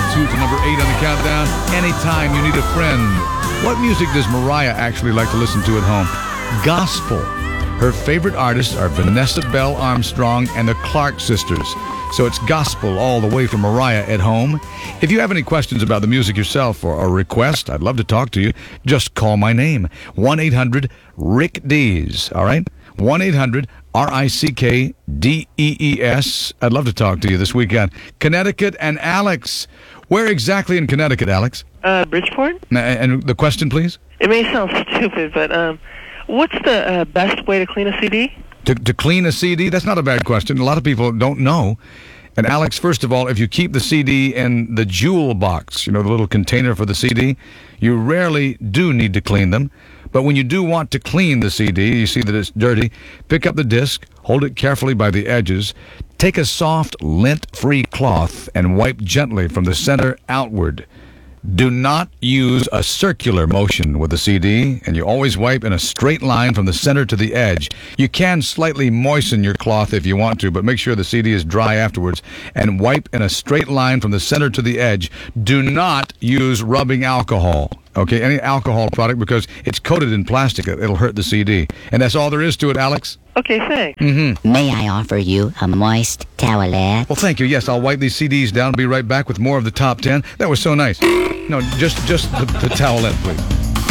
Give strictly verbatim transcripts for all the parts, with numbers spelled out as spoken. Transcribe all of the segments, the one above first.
two to number eight on the countdown. Anytime you need a friend. What music does Mariah actually like to listen to at home? Gospel. Her favorite artists are Vanessa Bell Armstrong and the Clark Sisters. So it's gospel all the way from Mariah at home. If you have any questions about the music yourself or a request, I'd love to talk to you. Just call my name, one eight hundred Rick Dees, all right? one eight hundred R I C K D E E S. I'd love to talk to you this weekend. Connecticut and Alex. Where exactly in Connecticut, Alex? Uh, Bridgeport. And the question, please? It may sound stupid, but um, what's the uh, best way to clean a C D? To, to clean a C D? That's not a bad question. A lot of people don't know. And Alex, first of all, if you keep the C D in the jewel box, you know, the little container for the C D, you rarely do need to clean them. But when you do want to clean the C D, you see that it's dirty, pick up the disc, hold it carefully by the edges, take a soft, lint-free cloth, and wipe gently from the center outward. Do not use a circular motion with the C D, and you always wipe in a straight line from the center to the edge. You can slightly moisten your cloth if you want to, but make sure the C D is dry afterwards, and wipe in a straight line from the center to the edge. Do not use rubbing alcohol, okay, any alcohol product, because it's coated in plastic. It'll hurt the C D. And that's all there is to it, Alex. Okay, thanks. Mm-hmm. May I offer you a moist towelette? Well, thank you. Yes, I'll wipe these C Ds down and be right back with more of the top ten. That was so nice. No, just just the, the towelette, please.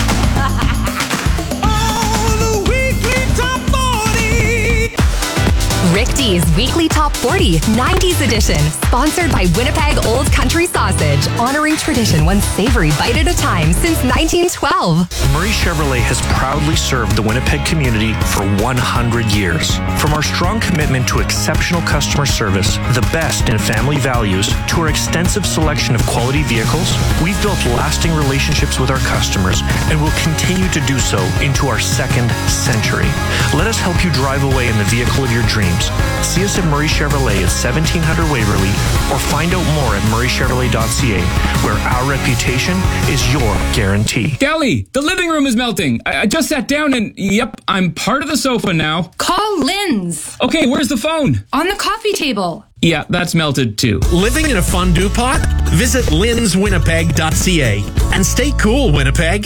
Oh, the weekly top forty. Rick D's Weekly Top forty, nineties edition, sponsored by Winnipeg Old Country Sausage, honoring tradition one savory bite at a time since nineteen twelve. Murray Chevrolet has proudly served the Winnipeg community for one hundred years. From our strong commitment to exceptional customer service, the best in family values, to our extensive selection of quality vehicles, we've built lasting relationships with our customers and will continue to do so into our second century. Let us help you drive away in the vehicle of your dreams. See us at Murray Chevrolet at seventeen hundred Waverly, or find out more at murray chevrolet dot c a, where our reputation is your guarantee. Kelly, the living room is melting. I, I just sat down and, yep, I'm part of the sofa now. Call Lynn's. Okay, where's the phone? On the coffee table. Yeah, that's melted too. Living in a fondue pot? Visit lins winnipeg dot c a and stay cool, Winnipeg.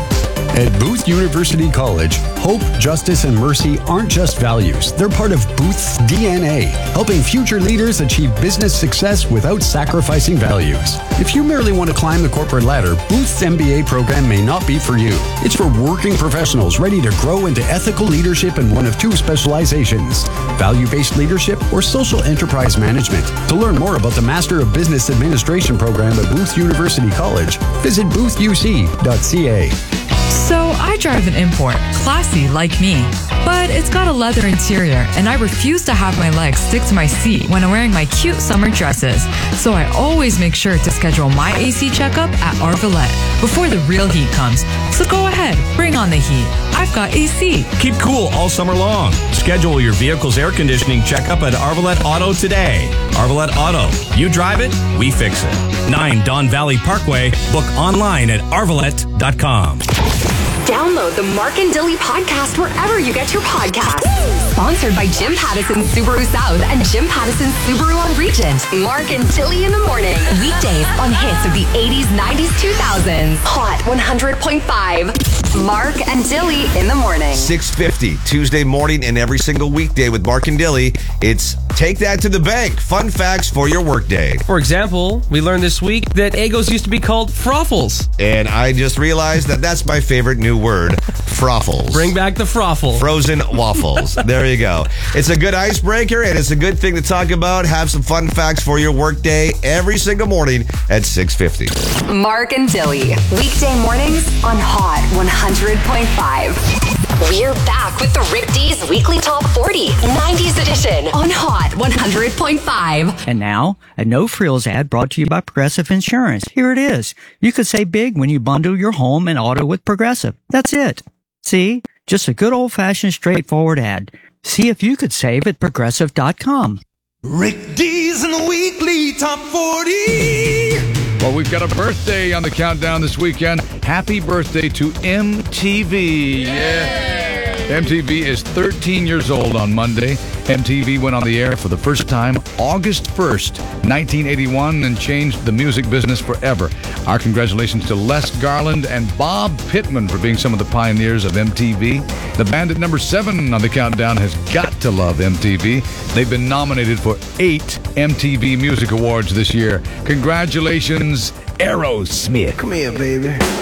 At Booth University College, hope, justice, and mercy aren't just values. They're part of Booth's D N A, helping future leaders achieve business success without sacrificing values. If you merely want to climb the corporate ladder, Booth's M B A program may not be for you. It's for working professionals ready to grow into ethical leadership in one of two specializations, value-based leadership or social enterprise management. To learn more about the Master of Business Administration program at Booth University College, visit booth u c dot c a. So I drive an import, classy like me, but it's got a leather interior and I refuse to have my legs stick to my seat when I'm wearing my cute summer dresses. So I always make sure to schedule my A C checkup at Arvalette before the real heat comes. So go ahead, bring on the heat. I've got A C. Keep cool all summer long. Schedule your vehicle's air conditioning checkup at Arvalette Auto today. Arvalette Auto. You drive it, we fix it. nine Don Valley Parkway. Book online at arvalette dot com. Download the Mark and Dilly podcast wherever you get your podcasts. Sponsored by Jim Pattison Subaru South and Jim Pattison Subaru on Regent. Mark and Dilly in the morning. Weekdays on hits of the eighties, nineties, two thousands. Hot one hundred point five. Mark and Dilly in the morning. six fifty, Tuesday morning and every single weekday with Mark and Dilly. It's Take That to the Bank. Fun facts for your workday. For example, we learned this week that Eggos used to be called Froffles. And I just realized that that's my favorite new word, Froffles. Bring back the Froffle. Frozen waffles. There you go. It's a good icebreaker, and it's a good thing to talk about. Have some fun facts for your workday every single morning at six fifty. Mark and Dilly. Weekday mornings on Hot one hundred point five. We're back with the Rick D's Weekly Top forty, nineties edition on Hot one hundred point five. And now, a no-frills ad brought to you by Progressive Insurance. Here it is. You could save big when you bundle your home and auto with Progressive. That's it. See? Just a good old-fashioned straightforward ad. See if you could save at progressive dot com. Rick D's in the Weekly Top forty. Well, we've got a birthday on the countdown this weekend. Happy birthday to M T V. Yeah. M T V is thirteen years old on Monday. M T V went on the air for the first time August first, nineteen eighty-one, and changed the music business forever. Our congratulations to Les Garland and Bob Pittman for being some of the pioneers of M T V. The band at number seven on the countdown has got to love M T V. They've been nominated for eight M T V Music Awards this year. Congratulations, Aerosmith. Come here, baby.